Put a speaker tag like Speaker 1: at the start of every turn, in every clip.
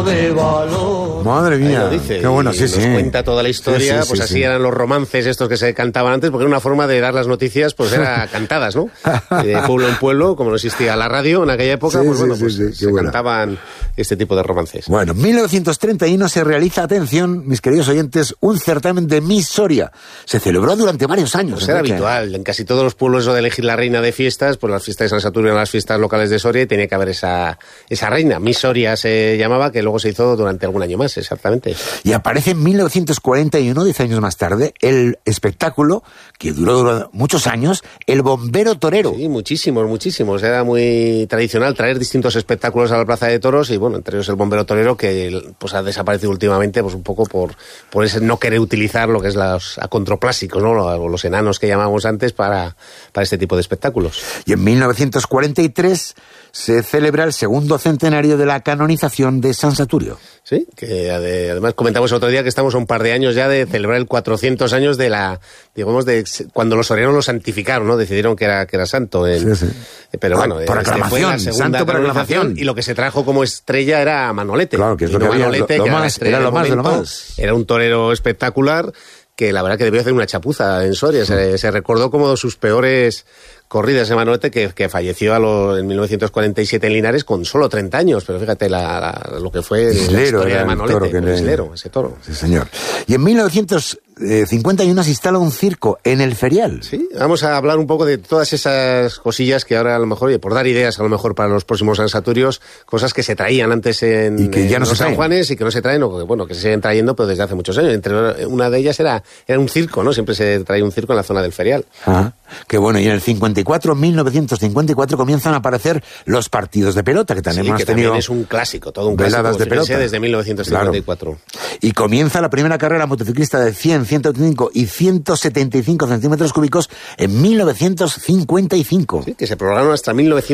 Speaker 1: de valor.
Speaker 2: Madre mía,
Speaker 3: lo dice,
Speaker 2: qué bueno, sí,
Speaker 3: nos cuenta toda la historia,
Speaker 2: Sí,
Speaker 3: pues así eran los romances estos que se cantaban antes, porque era una forma de dar las noticias, pues era cantadas, ¿no? De pueblo en pueblo, como no existía la radio en aquella época, pues bueno, pues se cantaban este tipo de romances.
Speaker 2: Bueno, en 1931 se realiza, atención, mis queridos oyentes, un certamen de Miss Soria. Se celebró durante varios años.
Speaker 3: Pues era habitual, en casi todos los pueblos eso de elegir la reina de fiestas, pues las fiestas de San Saturno eran las fiestas locales de Soria y tenía que haber esa reina. Miss Soria se llamaba, que luego se hizo durante algún año más, exactamente.
Speaker 2: Y aparece en 1941, 10 años más tarde, el espectáculo que duró muchos años, El Bombero Torero.
Speaker 3: Sí, muchísimos. Era muy tradicional traer distintos espectáculos a la Plaza de Toros y, bueno, entre ellos El Bombero Torero, que pues ha desaparecido últimamente, pues un poco por ese no querer utilizar lo que es los acondroplásicos, ¿no? Los enanos que llamábamos antes para este tipo de espectáculos.
Speaker 2: Y en 1943 se celebra el segundo centenario de la canonización de San Saturio.
Speaker 3: Sí, que además comentamos otro día que estamos a un par de años ya de celebrar el 400 años de cuando los sorianos lo santificaron, ¿no? Decidieron que era santo.
Speaker 2: Sí.
Speaker 3: Pero bueno,
Speaker 2: por aclamación,
Speaker 3: fue la segunda
Speaker 2: santo por aclamación.
Speaker 3: Y lo que se trajo como estrella era Manolete.
Speaker 2: Claro, que es lo que había, era lo más.
Speaker 3: Era un torero espectacular que la verdad que debió hacer una chapuza en Soria. Se recordó como sus peores corridas de Manolete, que falleció en 1947 en Linares con solo 30 años, pero fíjate lo que fue la historia de Manolete, ese toro.
Speaker 2: Sí, señor. Y en 1951 se instala un circo en el Ferial.
Speaker 3: Sí, vamos a hablar un poco de todas esas cosillas que ahora a lo mejor, por dar ideas a lo mejor para los próximos San Saturios, cosas que se traían antes en los San Juanes y que no se traen, o que se siguen trayendo pero desde hace muchos años. Entre una de ellas era un circo, ¿no? Siempre se traía un circo en la zona del Ferial.
Speaker 2: Ah, qué bueno. Y en el 1954 comienzan a aparecer los partidos de pelota, que también hemos tenido.
Speaker 3: También es un clásico, todo un clásico
Speaker 2: de pelota
Speaker 3: desde 1954.
Speaker 2: Claro. Y comienza la primera carrera motociclista de 100, 125 y 175 centímetros cúbicos en 1955.
Speaker 3: Sí, que se programaron hasta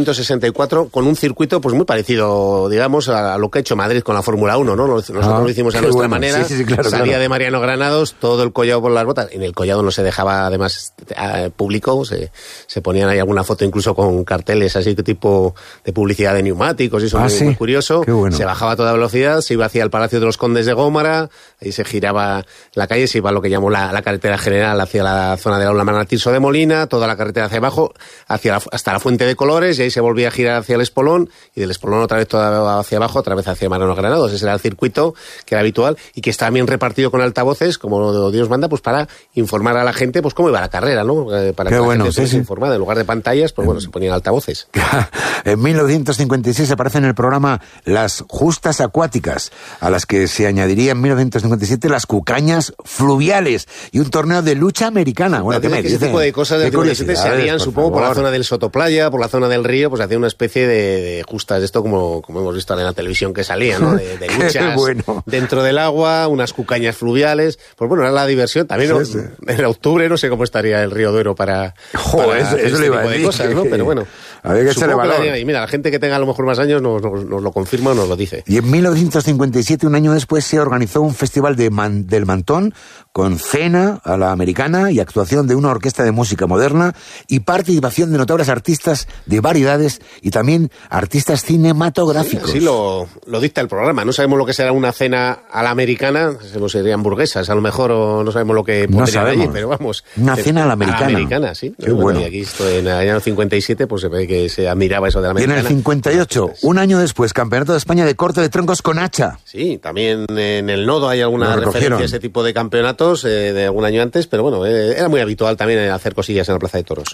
Speaker 3: 1964 con un circuito pues muy parecido, digamos, a lo que ha hecho Madrid con la Fórmula 1, ¿no? Nosotros lo hicimos a nuestra manera.
Speaker 2: Sí, claro,
Speaker 3: salía de Mariano Granados, todo el collado por las botas. En el collado no se dejaba, además, público. Se ponían ahí alguna foto incluso con carteles así, tipo de publicidad de neumáticos y eso muy curioso.
Speaker 2: Bueno.
Speaker 3: Se bajaba a toda velocidad, se iba hacia el Palacio de los Condes de Gómara, ahí se giraba la calle, se iba a lo que llamó la carretera general hacia la zona del Aula Manuel Tirso de Molina, toda la carretera hacia abajo, hasta la Fuente de Colores, y ahí se volvía a girar hacia el Espolón, y del Espolón otra vez toda hacia abajo, otra vez hacia Mariano Granados. Ese era el circuito que era habitual y que estaba bien repartido con altavoces, como Dios manda, pues para informar a la gente pues cómo iba la carrera, ¿no? Para que la gente estuviese informada. En lugar de pantallas, pues bueno, se ponían altavoces.
Speaker 2: En 1956 aparece en el programa Las Justas Acuáticas, a las que se añadiría en 1957 las Cucañas Fluviales y un torneo de lucha americana. Bueno, ¿qué me dices?
Speaker 3: Ese tipo de cosas de 57 se harían, supongo, por la zona del Sotoplaya, por la zona del río, pues hacía una especie de justas de esto como hemos visto en la televisión que salía, ¿no? De luchas dentro del agua, unas cucañas fluviales. Pues bueno, era la diversión. También en octubre no sé cómo estaría el río Duero para
Speaker 2: eso le iba a decir.
Speaker 3: De cosas, ¿no? Pero bueno,
Speaker 2: había que echarle valor.
Speaker 3: Y mira, la gente que tenga a lo mejor más años nos lo confirma o nos lo dice.
Speaker 2: Y en 1957, un año después, se organizó un festival del Mantón con cena a la americana y actuación de una orquesta de música moderna y participación de notables artistas de variedades y también artistas cinematográficos.
Speaker 3: Sí, lo dicta el programa. No sabemos lo que será una cena a la americana, serían hamburguesas a lo mejor, o no sabemos lo que pondrían allí, pero vamos.
Speaker 2: Una cena a la americana.
Speaker 3: A la americana, sí.
Speaker 2: Qué bueno.
Speaker 3: Y aquí en el año 57 pues se ve que se admiraba eso de la americana.
Speaker 2: Y en el 58, un año después, Campeonato de España de corte de troncos con hacha.
Speaker 3: Sí, también en el Nodo hay alguna referencia a ese tipo de campeonatos de algún año antes, pero bueno, era muy habitual también hacer cosillas en la Plaza de Toros.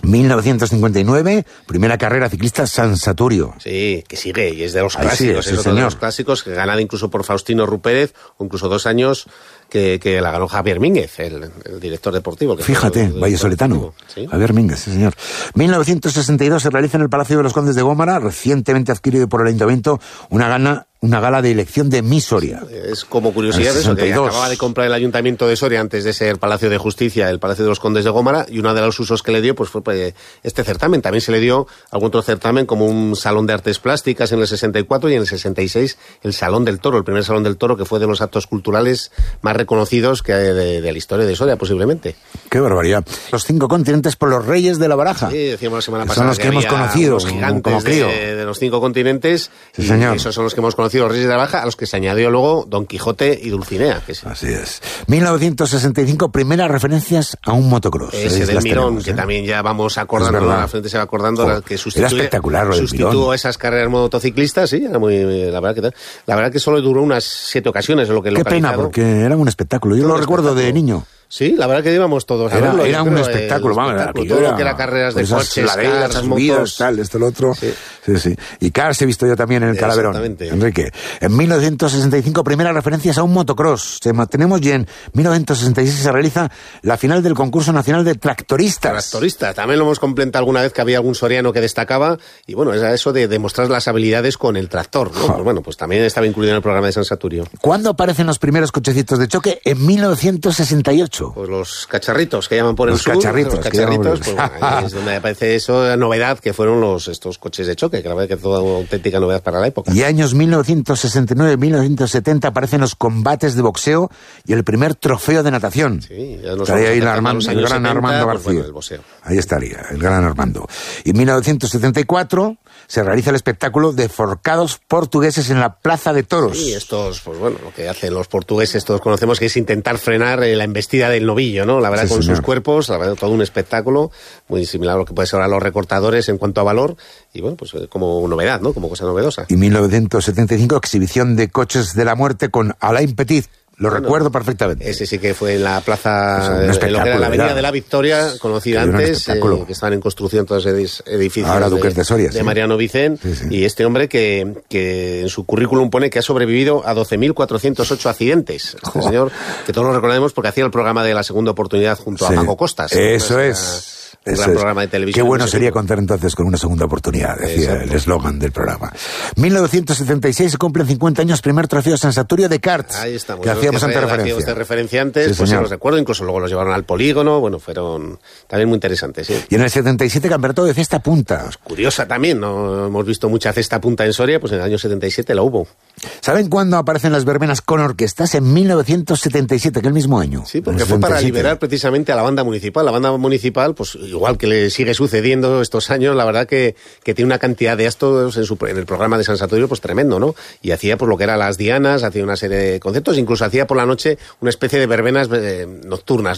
Speaker 3: 1959, primera carrera ciclista San Saturio. Sí, que sigue, y es de los clásicos, es otro de los clásicos, que ganada incluso por Faustino Rupérez, o incluso 2 años que la ganó Javier Mínguez, el director deportivo.
Speaker 2: Fíjate, vallesoletano.
Speaker 3: ¿Sí?
Speaker 2: Javier Mínguez, sí señor. 1962 se realiza en el Palacio de los Condes de Gómara, recientemente adquirido por el Ayuntamiento, una gala de elección de Miss Soria.
Speaker 3: Es como curiosidad eso, que acababa de comprar el Ayuntamiento de Soria antes de ser Palacio de Justicia, el Palacio de los Condes de Gómara, y uno de los usos que le dio pues fue este certamen. También se le dio algún otro certamen como un salón de artes plásticas en el 64 y en el 66 el Salón del Toro, el primer Salón del Toro, que fue de los actos culturales más reconocidos que de la historia de Soria, posiblemente.
Speaker 2: ¡Qué barbaridad! Los 5 continentes por los reyes de la baraja.
Speaker 3: Sí, decíamos la semana pasada.
Speaker 2: Son los que hemos conocido
Speaker 3: los gigantes
Speaker 2: como crío.
Speaker 3: De los 5 continentes.
Speaker 2: Sí,
Speaker 3: y
Speaker 2: señor.
Speaker 3: esos son los que hemos conocido conocidos los Reyes de la Baja, a los que se añadió luego Don Quijote y Dulcinea. Que sí.
Speaker 2: Así es. 1965, primeras referencias a un motocross.
Speaker 3: Ese del Mirón, que también ya vamos acordando, la frente se va acordando, que sustituyó esas carreras motociclistas, sí, era muy, la verdad que solo duró unas 7 ocasiones, lo que
Speaker 2: Qué pena, porque era un espectáculo, yo lo recuerdo de niño.
Speaker 3: Sí, la verdad que íbamos todos a verlo.
Speaker 2: Era un espectáculo, vamos.
Speaker 3: Todo lo que era carreras de coches,
Speaker 2: laderas,
Speaker 3: cars,
Speaker 2: subidas, tal, esto, lo otro. Sí. Y cars he visto yo también en el Calaverón. Enrique. En 1965, primeras referencias a un motocross. Tenemos y en 1966 se realiza la final del concurso nacional de tractoristas.
Speaker 3: También lo hemos comentado alguna vez que había algún soriano que destacaba. Y bueno, era eso de demostrar las habilidades con el tractor, ¿no? Pues bueno, pues también estaba incluido en el programa de San Saturio.
Speaker 2: ¿Cuándo aparecen los primeros cochecitos de choque? En 1968.
Speaker 3: Pues los cacharritos que llaman por el sur.
Speaker 2: Los
Speaker 3: cacharritos, pues bueno, ahí es donde aparece eso, la novedad, que fueron estos coches de choque, que la verdad que es toda una auténtica novedad para la época.
Speaker 2: Y años 1969-1970 aparecen los combates de boxeo y el primer trofeo de natación.
Speaker 3: Sí, ya nos
Speaker 2: estaría ahí el gran
Speaker 3: 70,
Speaker 2: Armando García.
Speaker 3: Pues bueno, el boxeo.
Speaker 2: Ahí estaría, el gran Armando. Y en 1974 se realiza el espectáculo de forcados portugueses en la Plaza de Toros.
Speaker 3: Sí, estos, pues bueno, lo que hacen los portugueses, todos conocemos, que es intentar frenar la embestida del novillo, ¿no? La verdad, sí, con sus cuerpos, la verdad, todo un espectáculo muy similar a lo que puede ser ahora los recortadores en cuanto a valor, y bueno, pues como novedad, ¿no? Como cosa novedosa.
Speaker 2: Y 1975, exhibición de coches de la muerte con Alain Petit. Lo recuerdo perfectamente.
Speaker 3: Ese sí que fue en la plaza, en lo que era la Avenida de la Victoria, conocida antes, que estaban en construcción todos esos edificios
Speaker 2: ahora Duques de Soria,
Speaker 3: de Mariano Vicent, y este hombre que en su currículum pone que ha sobrevivido a 12.408 accidentes. Este señor, que todos lo recordamos porque hacía el programa de La Segunda Oportunidad junto a Paco Costas.
Speaker 2: Eso es.
Speaker 3: Un gran programa de televisión.
Speaker 2: Qué bueno sería contar entonces con una segunda oportunidad, decía el eslogan del programa. 1976 se cumplen 50 años, primer trofeo San Saturio de karts.
Speaker 3: Ahí estamos.
Speaker 2: Que hacíamos antes
Speaker 3: referencia antes, pues los recuerdo, incluso luego los llevaron al polígono, bueno, fueron también muy interesantes, sí.
Speaker 2: Y en el 77 campeonato de cesta punta.
Speaker 3: Pues curiosa también, no hemos visto mucha cesta punta en Soria, pues en el año 77 la hubo.
Speaker 2: ¿Saben cuándo aparecen las verbenas con orquestas? En 1977, que el mismo año.
Speaker 3: Sí, porque fue para liberar precisamente a la banda municipal. La banda municipal, pues igual que le sigue sucediendo estos años, la verdad que tiene una cantidad de actos en el programa de San Saturio, pues tremendo, ¿no? Y hacía pues lo que eran las dianas, hacía una serie de conceptos, incluso hacía por la noche una especie de verbenas nocturnas.